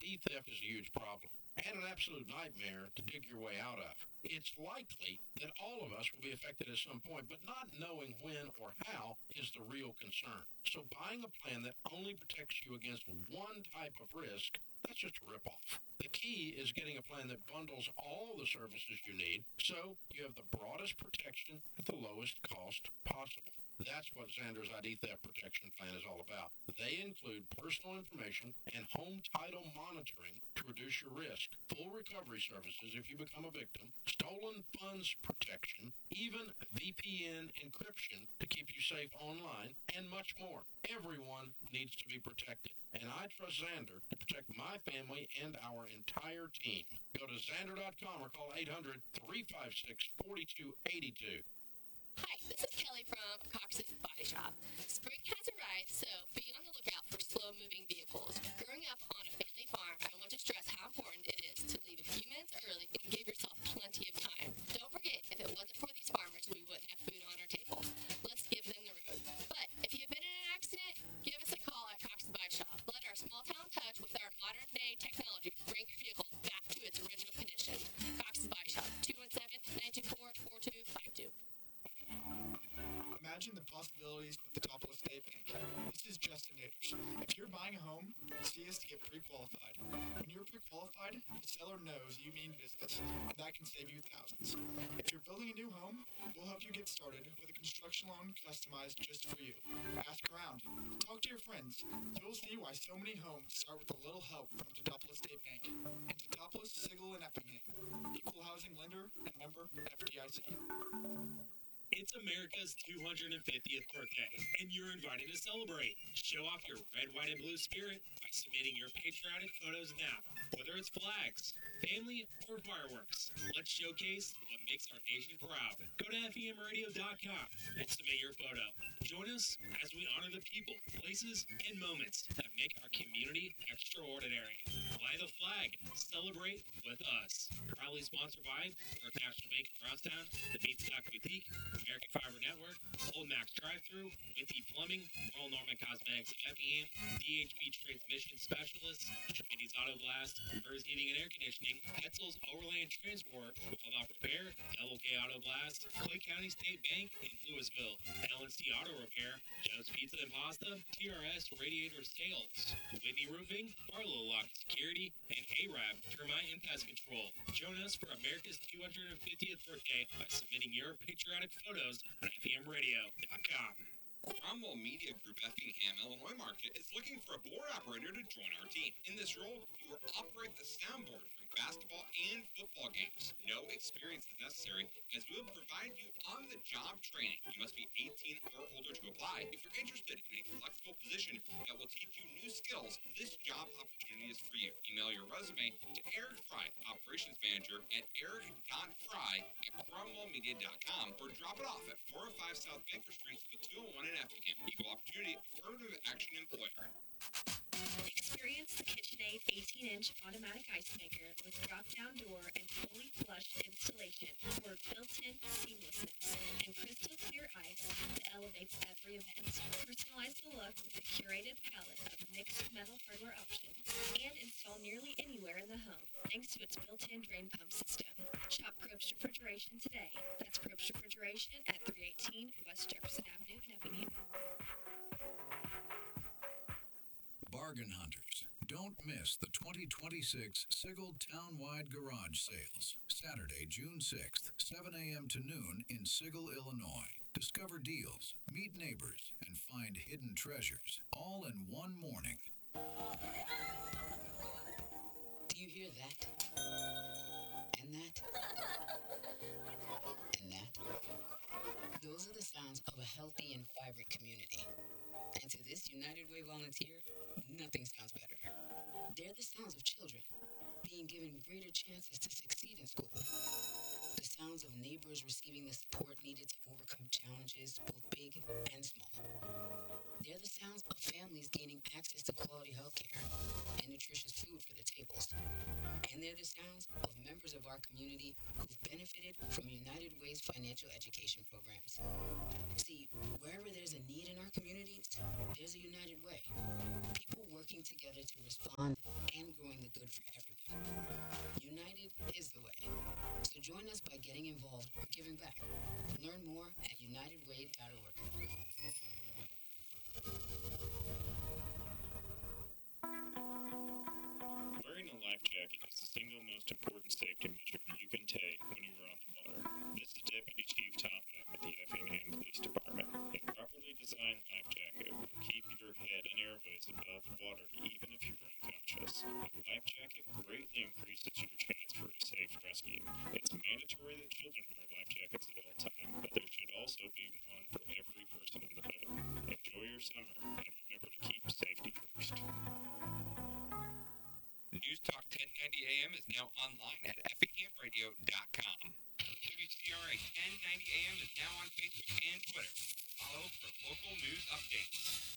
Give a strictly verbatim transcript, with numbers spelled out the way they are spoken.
D theft is a huge problem and an absolute nightmare to dig your way out of. It's likely that all of us will be affected at some point, but not knowing when or how is the real concern. So buying a plan that only protects you against one type of risk, that's just a ripoff. The key is getting a plan that bundles all the services you need so you have the broadest protection at the lowest cost possible. That's what Zander's I D Theft Protection Plan is all about. They include personal information and home title monitoring to reduce your risk, full recovery services if you become a victim, stolen funds protection, even V P N encryption to keep you safe online, and much more. Everyone needs to be protected, and I trust Zander to protect my family and our entire team. Go to Zander dot com or call eight hundred, three five six, four two eight two. Hi, this is Kelly from Cox's Body Shop. Spring has arrived, so be on the lookout for slow-moving vehicles. Growing up on a family farm, I want to stress how important it is to leave a few minutes early and give yourself plenty of time. Don't forget, if it wasn't for these farmers, we wouldn't have food on our table. Let's give them the road. But if you've been in an accident, give us a call at Cox's Body Shop. Let our small-town touch with our modern-day technology bring your vehicle back to its original condition. Cox's Body Shop, two one seven, nine two four, four two five two. Imagine the possibilities with the Topola State Bank. This is Justin Naders. If you're buying a home, see us to get pre-qualified. When you're pre-qualified, the seller knows you mean business, and that can save you thousands. If you're building a new home, we'll help you get started with a construction loan customized just for you. Ask around. Talk to your friends. You'll see why so many homes start with a little help from Topola State Bank. And Topola, Sigel, and Effingham. Equal housing lender and member F D I C. It's America's two hundred fiftieth birthday, and you're invited to celebrate. Show off your red, white, and blue spirit by submitting your patriotic photos now. Whether it's flags, family, or fireworks, let's showcase what makes our nation proud. Go to F E M radio dot com and submit your photo. Join us as we honor the people, places, and moments that make our community extraordinary. Fly the flag. Celebrate with us. Proudly sponsored by First National Bank of Brownstown, the Beatstock Boutique, American Fiber Network, Old Max Drive-Thru, Winty Plumbing, Royal Norman Cosmetics of Effingham, D H B Transmission Specialists, Schmitty's Auto Glass, Burrs Heating and Air Conditioning, Hetzel's Overland Transport, Waldorf Repair, Double K Auto Glass, Clay County State Bank in Louisville, L and C Auto Repair, Joe's Pizza and Pasta, T R S Radiator Sales, Whitney Roofing, Barlow Lock Security, and A R A B Termite and Pest Control. Join us for America's two hundred fiftieth birthday by submitting your patriotic photos on F E M radio dot com. Cromwell Media Group Effingham, Illinois market is looking for a board operator to join our team. In this role, you will operate the soundboard during basketball and football games. No experience is necessary, as we will provide you on-the-job training. You must be eighteen or older to apply. If you're interested in a flexible position that will teach you new skills, this job opportunity is for you. Email your resume to Eric Fry, Operations Manager, at eric dot fry at cromwell media dot com, or drop it off at four oh five South Baker Street, the two oh one in Effingham. Equal opportunity, affirmative action employer. Experience the KitchenAid eighteen inch automatic ice maker with drop-down door and fully flushed installation for built-in seamlessness and crystal clear ice that elevates every event. Personalize the look with a curated palette of mixed metal hardware options and install nearly anywhere in the home thanks to its built-in drain pump system. Shop Probst Refrigeration today. That's Probst Refrigeration at three eighteen West Jefferson Avenue in Effingham. Bargain hunters, don't miss the twenty twenty-six Sigel Townwide Garage Sales, Saturday, June sixth, seven a.m. to noon in Sigel, Illinois. Discover deals, meet neighbors, and find hidden treasures, all in one morning. Do you hear that? And that? And that? Those are the sounds of a healthy and vibrant community. And to this United Way volunteer, nothing sounds better. They're the sounds of children being given greater chances to succeed in school. The sounds of neighbors receiving the support needed to overcome challenges, both big and small. They're the sounds of families gaining access to quality health care and nutritious food for their tables. And they're the sounds of members of our community who've benefited from United Way's financial education programs. See, wherever there's a need in our communities, there's a United Way. People working together to respond and growing the good for everyone. United is the way. So join us by getting involved or giving back. Learn more at united way dot org. Wearing a life jacket is the single most important safety measure you can take when you are on the water. This is Deputy Chief Tom Head with the Effingham Police Department. A properly designed life jacket will keep your head and airways above water even if you're unconscious. A life jacket greatly increases your chance for a safe rescue. It's mandatory that children wear life jackets at all times, but there should also be one for every person in the boat. Enjoy your summer and remember to keep safety first. News Talk ten ninety A M is now online at effingham radio dot com. W C R A ten ninety A M is now on Facebook and Twitter. Follow for local news updates.